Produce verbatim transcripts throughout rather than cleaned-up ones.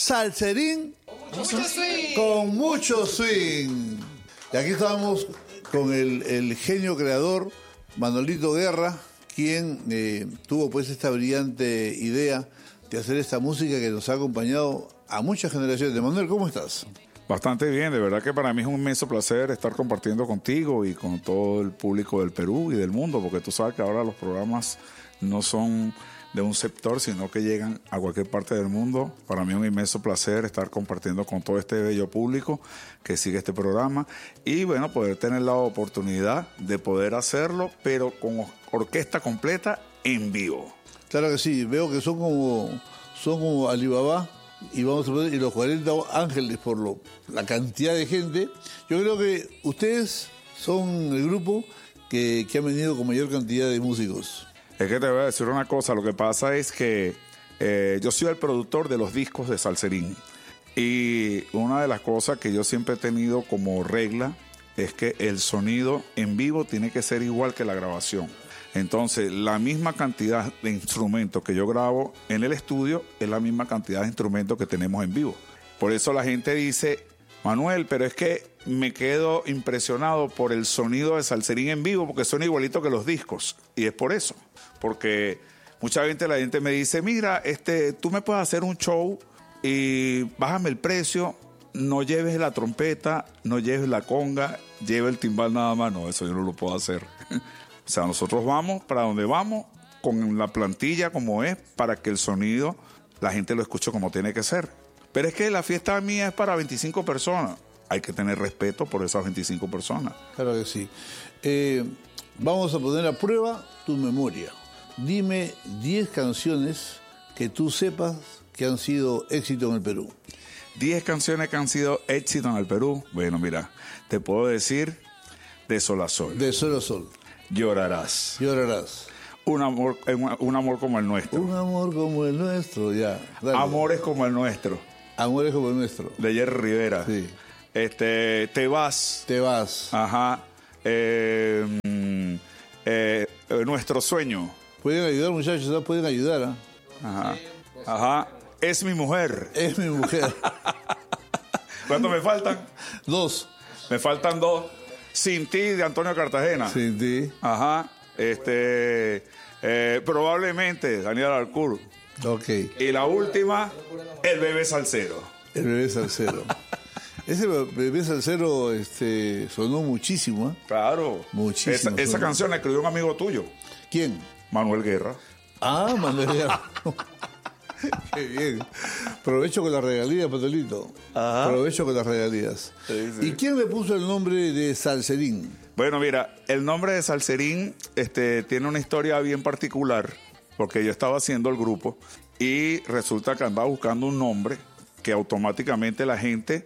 Salserín Mucho swing. con mucho swing. Y aquí estamos con el, el genio creador, Manolito Guerra, quien eh, tuvo pues esta brillante idea de hacer esta música que nos ha acompañado a muchas generaciones. Manuel, ¿cómo estás? Bastante bien, de verdad que para mí es un inmenso placer estar compartiendo contigo y con todo el público del Perú y del mundo, porque tú sabes que ahora los programas no son de un sector, sino que llegan a cualquier parte del mundo. Para mí es un inmenso placer estar compartiendo con todo este bello público que sigue este programa y bueno, poder tener la oportunidad de poder hacerlo, pero con orquesta completa en vivo. Claro que sí, veo que son como, son como Alibaba y vamos a poner y los cuarenta ángeles por lo, la cantidad de gente. Yo creo que ustedes son el grupo que, que ha venido con mayor cantidad de músicos. Es que te voy a decir una cosa, lo que pasa es que eh, yo soy el productor de los discos de Salserín y una de las cosas que yo siempre he tenido como regla es que el sonido en vivo tiene que ser igual que la grabación. Entonces, la misma cantidad de instrumentos que yo grabo en el estudio es la misma cantidad de instrumentos que tenemos en vivo. Por eso la gente dice, Manuel, pero es que me quedo impresionado por el sonido de Salserín en vivo porque suena igualito que los discos. Y es por eso, porque mucha gente, la gente me dice, mira, este, tú me puedes hacer un show y bájame el precio, no lleves la trompeta, no lleves la conga, lleve el timbal nada más. No, eso yo no lo puedo hacer. O sea, nosotros vamos para donde vamos con la plantilla como es para que el sonido, la gente lo escuche como tiene que ser. Pero es que la fiesta mía es para veinticinco personas. Hay que tener respeto por esas veinticinco personas. Claro que sí. Eh, vamos a poner a prueba tu memoria. Dime diez canciones que tú sepas que han sido éxito en el Perú. diez canciones que han sido éxito en el Perú. Bueno, mira, te puedo decir De Sol a Sol. De Sol a Sol. Llorarás. Llorarás. Un amor, un amor como el nuestro. Un amor como el nuestro, ya. Dale. Amores como el nuestro. Amores como el nuestro. De Jerry Rivera. Sí. Este, Te vas. Te vas. Ajá. Eh, eh, eh, nuestro sueño. Pueden ayudar, muchachos, ¿no? Pueden ayudar. ¿eh? Ajá. Ajá. Es mi mujer. Es mi mujer. ¿Cuántos me faltan? Dos. Me faltan dos. Sin ti, de Antonio Cartagena. Sin ti. Ajá. Este, eh, probablemente Daniel Alcur. Ok. Y la última, El Bebé Salsero. El Bebé Salsero. Ese Bebé Salsero este, sonó muchísimo, ¿eh? Claro. Muchísimo. Esa, esa canción la escribió un amigo tuyo. ¿Quién? Manuel Guerra. Ah, Manuel Guerra. Qué bien. Provecho con las regalías, Patolito. Ajá. Provecho con las regalías. Sí, sí. ¿Y quién le puso el nombre de Salserín? Bueno, mira, el nombre de Salserín este, tiene una historia bien particular, porque yo estaba haciendo el grupo y resulta que andaba buscando un nombre que automáticamente la gente,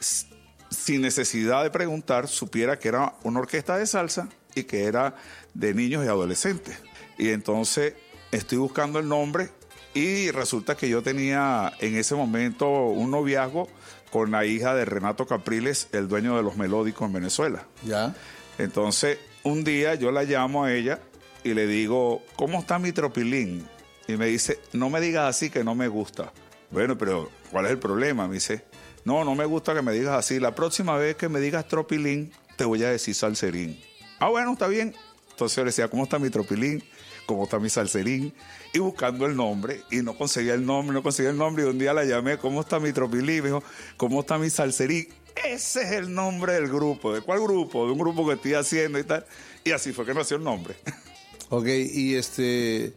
sin necesidad de preguntar, supiera que era una orquesta de salsa y que era de niños y adolescentes. Y entonces estoy buscando el nombre y resulta que yo tenía en ese momento un noviazgo con la hija de Renato Capriles, el dueño de Los Melódicos en Venezuela. Ya. Entonces, un día yo la llamo a ella y le digo, ¿cómo está mi tropilín? Y me dice, no me digas así que no me gusta. Bueno, pero ¿cuál es el problema? Me dice, no, no me gusta que me digas así. La próxima vez que me digas tropilín, te voy a decir salserín. Ah, bueno, está bien. Entonces yo le decía, ¿cómo está mi tropilín? ¿Cómo está mi salserín? Y buscando el nombre, y no conseguía el nombre, no conseguía el nombre. Y un día la llamé, ¿cómo está mi tropilín? Me dijo, ¿cómo está mi salserín? Ese es el nombre del grupo. ¿De cuál grupo? De un grupo que estoy haciendo y tal. Y así fue que nació el nombre. Ok, y este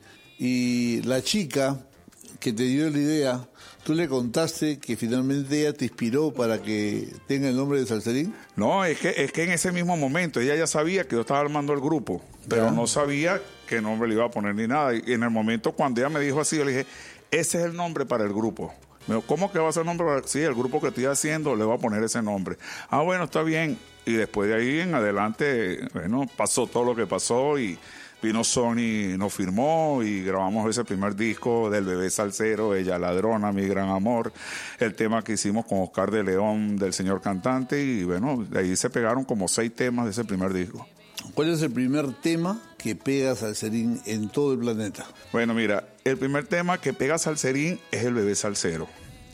y la chica que te dio la idea, ¿tú le contaste que finalmente ella te inspiró para que tenga el nombre de Salserín? No, es que, es que en ese mismo momento ella ya sabía que yo estaba armando el grupo, pero Ya. no sabía qué nombre le iba a poner ni nada. Y en el momento cuando ella me dijo así, yo le dije, ese es el nombre para el grupo. Me dijo, ¿cómo que va a ser el nombre? Sí, el grupo que estoy haciendo le va a poner ese nombre. Ah, bueno, está bien. Y después de ahí en adelante, bueno, pasó todo lo que pasó y vino Sony, nos firmó y grabamos ese primer disco del Bebé Salsero, Ella Ladrona, Mi Gran Amor, el tema que hicimos con Oscar de León, del señor cantante, y bueno, de ahí se pegaron como seis temas de ese primer disco. ¿Cuál es el primer tema que pega Salserín en todo el planeta? Bueno, mira, el primer tema que pega Salserín es El Bebé Salsero.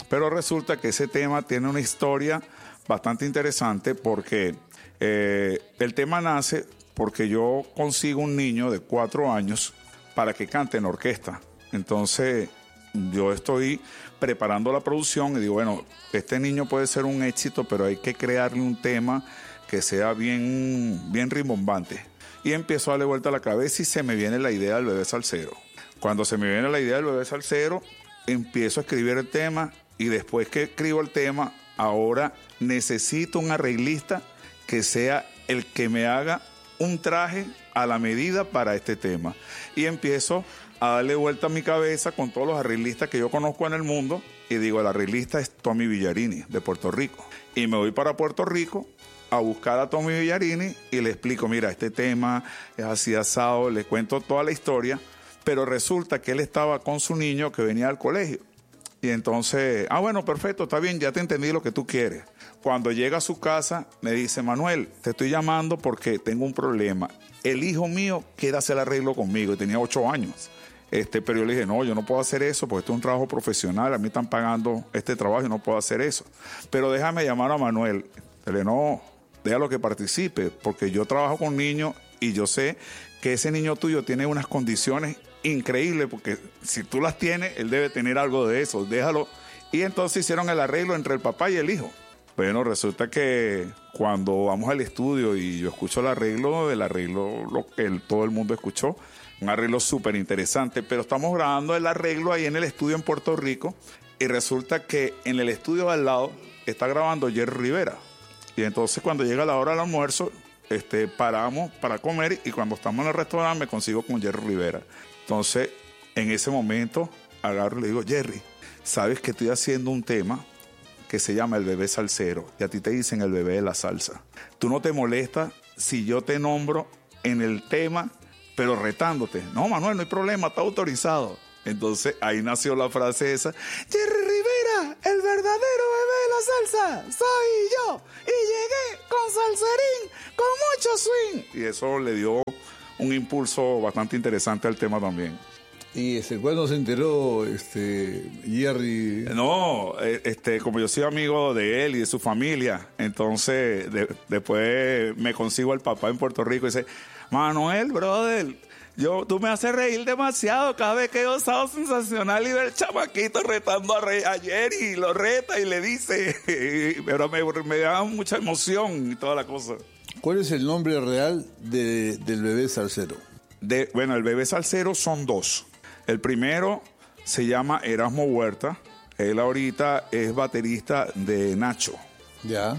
Pero resulta que ese tema tiene una historia bastante interesante porque eh, el tema nace porque yo consigo un niño de cuatro años para que cante en orquesta. Entonces yo estoy preparando la producción y digo, bueno, este niño puede ser un éxito, pero hay que crearle un tema que sea bien, bien rimbombante. Y empiezo a darle vuelta a la cabeza y se me viene la idea del bebé salsero. Cuando se me viene la idea del bebé salsero, empiezo a escribir el tema y después que escribo el tema, ahora necesito un arreglista que sea el que me haga un traje a la medida para este tema. Y empiezo a darle vuelta a mi cabeza con todos los arreglistas que yo conozco en el mundo y digo, el arreglista es Tommy Villarini de Puerto Rico. Y me voy para Puerto Rico a buscar a Tommy Villarini y le explico, mira, este tema es así asado, le cuento toda la historia, pero resulta que él estaba con su niño que venía al colegio. Y entonces, ah, bueno, perfecto, está bien, ya te entendí lo que tú quieres. Cuando llega a su casa, me dice, Manuel, te estoy llamando porque tengo un problema. El hijo mío quiere hacer el arreglo conmigo y tenía ocho años. Este, pero yo le dije, no, yo no puedo hacer eso porque esto es un trabajo profesional, a mí están pagando este trabajo y no puedo hacer eso. Pero déjame llamar a Manuel. Le dije, no, déjalo que participe, porque yo trabajo con niños y yo sé que ese niño tuyo tiene unas condiciones increíbles, porque si tú las tienes, él debe tener algo de eso, déjalo. Y entonces hicieron el arreglo entre el papá y el hijo. Bueno, resulta que cuando vamos al estudio y yo escucho el arreglo, el arreglo lo que el, todo el mundo escuchó, un arreglo súper interesante, pero estamos grabando el arreglo ahí en el estudio en Puerto Rico y resulta que en el estudio al lado está grabando Jerry Rivera. Y entonces cuando llega la hora del almuerzo, este, paramos para comer y cuando estamos en el restaurante me consigo con Jerry Rivera. Entonces, en ese momento, agarro y le digo, Jerry, ¿sabes que estoy haciendo un tema que se llama El Bebé Salsero? Y a ti te dicen el bebé de la salsa. ¿Tú no te molestas si yo te nombro en el tema, pero retándote? No, Manuel, no hay problema, está autorizado. Entonces, ahí nació la frase esa, Jerry Rivera, el verdadero bebé de la salsa, soy yo. Y llegué con salserín, con mucho swing. Y eso le dio un impulso bastante interesante al tema también. ¿Y este, cuándo se enteró este, Jerry? No, este, como yo soy amigo de él y de su familia, entonces de, después me consigo al papá en Puerto Rico y dice, Manuel, brother, yo, tú me haces reír demasiado cada vez que he estado sensacional y ver el chamaquito retando a, re, a Jerry, y lo reta y le dice, pero me, me da mucha emoción y toda la cosa. ¿Cuál es el nombre real de, del bebé salsero? De, bueno, el bebé salsero son dos. El primero se llama Erasmo Huerta. Él ahorita es baterista de Nacho. Ya.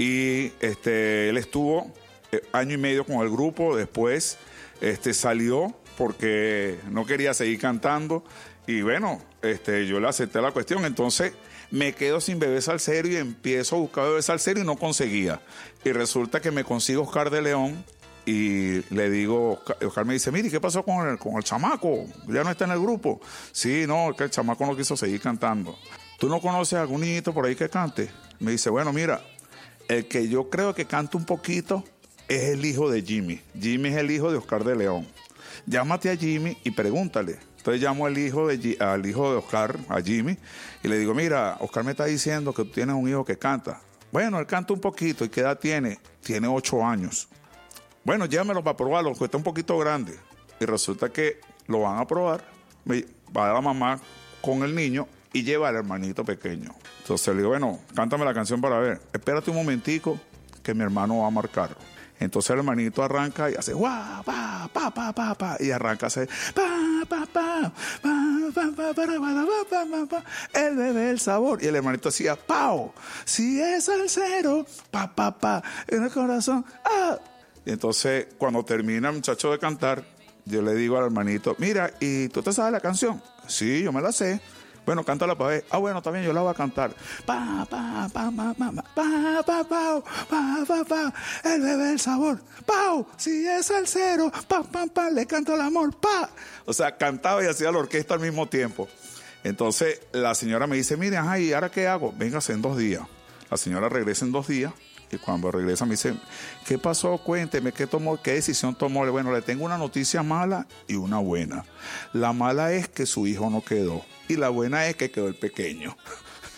Y este, él estuvo eh, año y medio con el grupo. Después este, salió porque no quería seguir cantando. Y bueno, este, yo le acepté la cuestión. Entonces me quedo sin bebé salsero y empiezo a buscar bebé salsero y no conseguía. Y resulta que me consigo Oscar de León y le digo, Oscar me dice, mire, ¿qué pasó con el, con el chamaco? Ya no está en el grupo. Sí, no, es que el chamaco no quiso seguir cantando. ¿Tú no conoces a algún niñito por ahí que cante? Me dice, bueno, mira, el que yo creo que canta un poquito es el hijo de Jimmy. Jimmy es el hijo de Oscar de León. Llámate a Jimmy y pregúntale. Entonces llamo al hijo de, al hijo de Oscar, a Jimmy, y le digo, mira, Oscar me está diciendo que tú tienes un hijo que canta. Bueno, él canta un poquito. ¿Y qué edad tiene? Tiene ocho años. Bueno, llámelo para probarlo, que está un poquito grande. Y resulta que lo van a probar. Va la mamá con el niño y lleva al hermanito pequeño. Entonces le digo, bueno, cántame la canción para ver. Espérate un momentico que mi hermano va a marcar. Entonces el hermanito arranca y hace guau, pa, pa, pa, pa, pa, y arranca a hacer pa, pa, pa, pa, pa, pa, pa, pa, pa, pa, pa, el bebé el sabor. Y el hermanito hacía pao, si es salsero, pa, pa, pa, en el corazón, ah. Y entonces cuando termina el muchacho de cantar, yo le digo al hermanito, mira, ¿y tú te sabes la canción? Sí, yo me la sé. Bueno, cántala para ver. Ah, bueno, también yo la voy a cantar. Pa, pa, pa, pa, pa, pa, pa, pa, pa, pa, pa, pa, el bebé el sabor. Pau, si es salsero, pa, pa, pa, le canto el amor, pa. O sea, cantaba y hacía la orquesta al mismo tiempo. Entonces, la señora me dice, mire, ajá, ¿y ahora qué hago? Véngase en dos días. La señora regresa en dos días. Y cuando regresa me dice, ¿qué pasó? Cuénteme, ¿qué tomó? ¿Qué decisión tomó? Bueno, le tengo una noticia mala y una buena. La mala es que su hijo no quedó. Y la buena es que quedó el pequeño.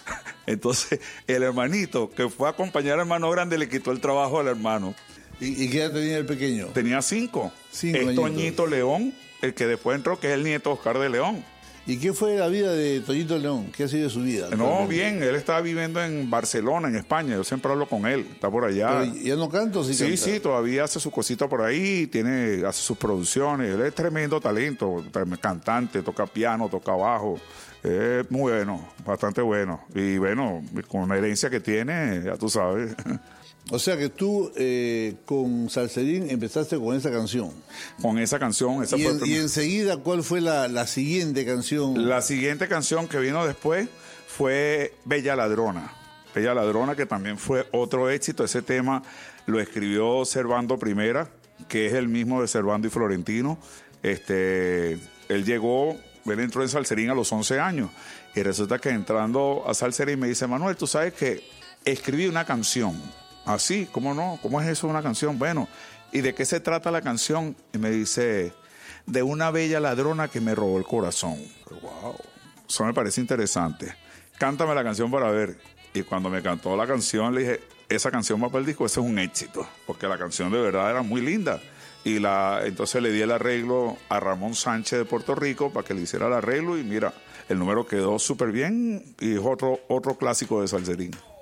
Entonces, el hermanito que fue a acompañar al hermano grande le quitó el trabajo al hermano. ¿Y, y qué edad tenía el pequeño? Tenía cinco. Cinco es añitos. Toñito León, el que después entró, que es el nieto Oscar de León. ¿Y qué fue la vida de Toñito León? ¿Qué ha sido su vida? No, bien, él está viviendo en Barcelona, en España. Yo siempre hablo con él, está por allá. ¿Pero ya no canta o sí Sí, canta? sí, todavía hace su cosita por ahí, tiene, hace sus producciones. Él es tremendo talento, cantante, toca piano, toca bajo. Es muy bueno, bastante bueno. Y bueno, con la herencia que tiene, ya tú sabes. O sea que tú eh, con Salserín empezaste con esa canción. Con esa canción, esa Y, fue en- el primer- y enseguida, ¿cuál fue la, la siguiente canción? La siguiente canción que vino después fue Bella Ladrona. Bella Ladrona, que también fue otro éxito. Ese tema lo escribió Servando Primera, que es el mismo de Servando y Florentino. Este, él llegó, él entró en Salserín a los once años. Y resulta que entrando a Salserín me dice, Manuel, tú sabes que escribí una canción. Así, ¿cómo no? ¿Cómo es eso una canción? Bueno, ¿y de qué se trata la canción? Y me dice, de una bella ladrona que me robó el corazón. Wow, eso me parece interesante. Cántame la canción para ver. Y cuando me cantó la canción, le dije, esa canción va para el disco, ese es un éxito. Porque la canción de verdad era muy linda. Y la, entonces le di el arreglo a Ramón Sánchez de Puerto Rico para que le hiciera el arreglo. Y mira, el número quedó súper bien y es otro, otro clásico de Salserín.